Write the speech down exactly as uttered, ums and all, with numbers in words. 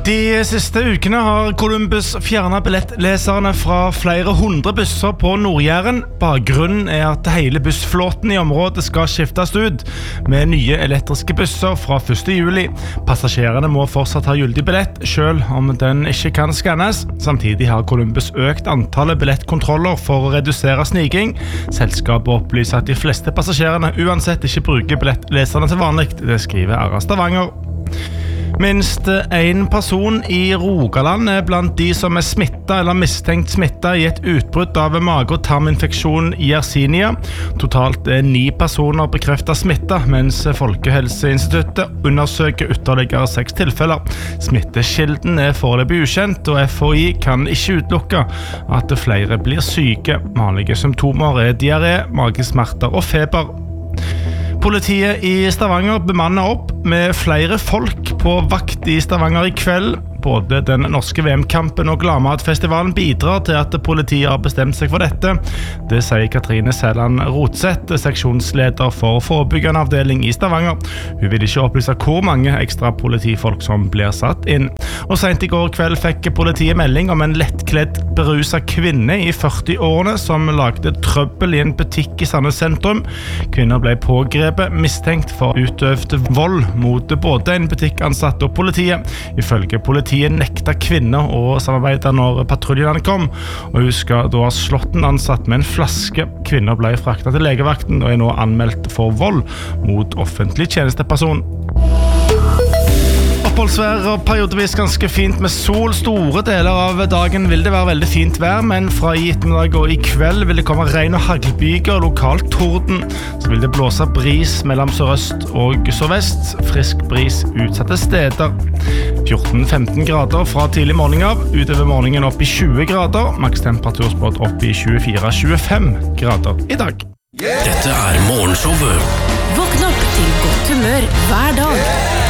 De siste ukene har Columbus fjernet billettleserne fra flere hundre busser på Nord-Jæren. Bakgrunnen er at hele bussflåten i området skal skiftes ut med nye elektriske busser fra første juli. Passasjerene må fortsatt ha gyldig billett, selv om den ikke kan skannes. Samtidig har Columbus økt antallet billettkontroller for å redusere sniking. Selskapet opplyser at de fleste passasjerene uansett ikke bruker billettleserne til vanlig. Det skriver R A Stavanger. Minst en person i Rogaland er blant de som er smittet eller mistenkt smittet i et utbrudd av mage- og tarminfeksjon i Yersinia. Totalt er ni personer bekreftet smittet, mens Folkehelseinstituttet undersøker ytterligere seks tilfeller. Smittekilden er foreløpig ukjent, og F H I kan ikke utelukke at flere blir syke. Vanlige symptomer er diaré, magesmerter og feber. Politiet i Stavanger bemanner opp med flere folk på vakt i Stavanger i kveld. Både den norske V M-kampen og Gladmatfestivalen bidrar til at politiet har bestemt seg for dette. Det sier Katrine Sæland Rotseth, seksjonsleder for forebyggende avdeling i Stavanger. Hun vil ikke opplyse hvor mange ekstra politifolk som blir satt inn. Og sent i går kveld fikk politiet melding om en lettkledd beruset kvinne i førti-årene som lagde trøbbel i en butikk i Sandnes sentrum. Kvinner ble pågrepet, mistenkt for utøvd vold mot både en butikkansatt og politiet. Ifølge politiet nekta kvinner å samarbeide når patruljene kom, og hun skal da ha slått en ansatt med en flaske. Kvinner ble fraktet til legevakten og er nå anmeldt for vold mot offentlig tjenesteperson. Oppholdsvær og periodevis ganske fint med sol. Store deler av dagen vil det være veldig fint vær, men fra i ettermiddag og i kveld vil det komme regn og haglbyger, lokalt torden. Så vil det blåse bris mellom sørøst og sørvest, frisk bris utsatte steder. fjorten til femten grader fra tidlig morgen av, utover morgenen opp i tjue grader, makstemperatur spådd opp i tjuefire til tjuefem grader i dag. Dette er morgenshowet. Våkn opp til godt humør hver dag.